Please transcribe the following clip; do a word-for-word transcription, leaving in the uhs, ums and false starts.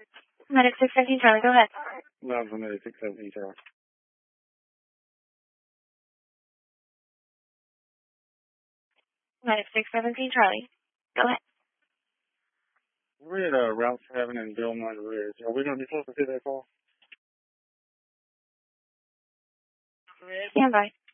Medic six seventeen Charlie, go ahead. No, for Medic six seventeen Charlie. Medic six seventeen Charlie, go ahead. We're at uh, Route seven and Belmont Ridge. Are we going to be close to see that call? Stand by.